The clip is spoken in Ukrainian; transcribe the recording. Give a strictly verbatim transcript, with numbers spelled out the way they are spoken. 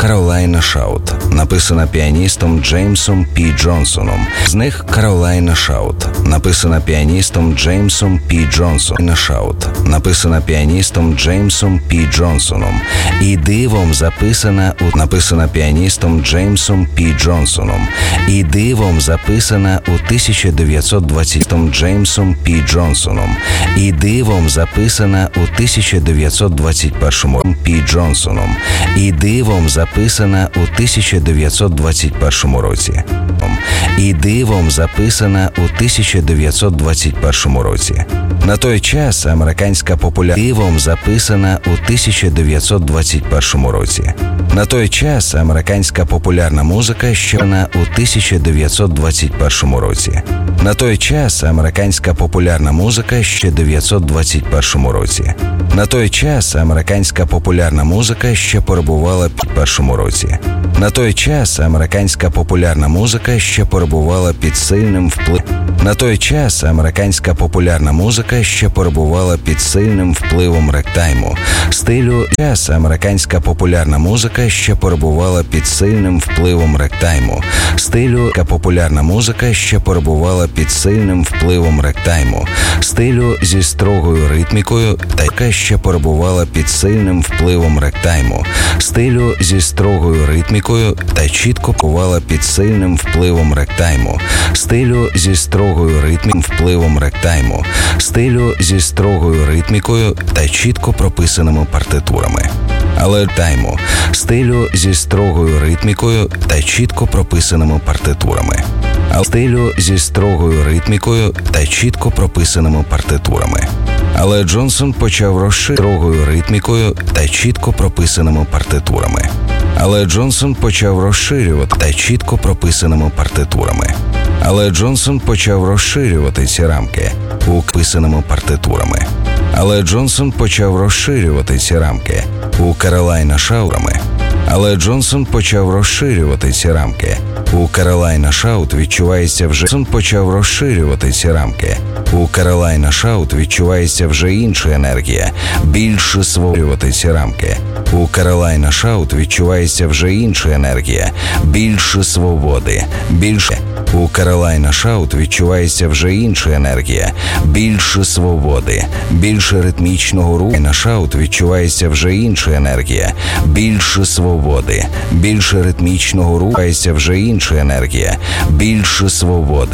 Каролайна Шаут, написана піаністом Джеймсом Пі Джонсоном. З них Каролайна Шаут, написана піаністом Джеймсом Пі Джонсоном. Шаут, написана піаністом Джеймсом Пі Джонсоном. І дивом записана у написана піаністом Джеймсом Пі Джонсоном. І дивом записана у тисяча дев'ятсот двадцятому Джеймсом Пі Джонсоном. І дивом записана у тисяча дев'ятсот двадцять першому Пі Джонсоном. І дивом записана у тисяча дев'ятсот двадцять першому році. І дивом записана у тисяча дев'ятсот двадцять першому році. На той час американська популярна дивом записана у тисяча дев'ятсот двадцять першому році. На той час американська популярна музика ще на у тисяча дев'ятсот двадцять першому році. На той час американська популярна музика ще дев'ятсот двадцять першому році. На той час американська популярна музика ще перебувала під першому році. На той час американська популярна музика ще перебувала під сильним впливом. На той час американська популярна музика ще перебувала під сильним впливом ректайму, стилю. Час американська популярна музика ще перебувала під сильним впливом ректайму, стилю. Популярна музика ще перебувала під сильним впливом ректайму, стилю зі строгою ритмікою, та яка ще перебувала під сильним впливом ректайму, стилю зі строгою ритмікою та чітко перебувала під сильним впливом ректайму, стилю зі строгою ритмікою впливом ректайму, стилю зі строгою ритмікою та чітко прописаними партитурами. Але тайму, стилю зі строгою ритмікою та чітко прописаними партитурами. А стилю зі строгою ритмікою та чітко прописаними партитурами. Але Джонсон почав розширювати строгою ритмікою та чітко прописаними партитурами. Але Джонсон почав розширювати та чітко прописаними партитурами. Але Джонсон почав розширювати ці рамки у писаними партитурами. Але Джонсон почав розширювати ці рамки у Каролайна Шаутами. Але Джонсон почав розширювати ці рамки у Каролайна Шаут відчувається вже Джонсон почав розширювати ці рамки у Каролайна Шаут відчувається вже інша енергія, більше створювати ці рамки. У Каролайна Шаут відчувається вже інша енергія, більше свободи, більше. У Каролайна Шаут відчувається вже інша енергія, більше свободи, більше ритмічного руху. На Шаут відчувається вже інша енергія, більше свободи, більше ритмічного руху. Відчувається вже інша енергія, більше свободи.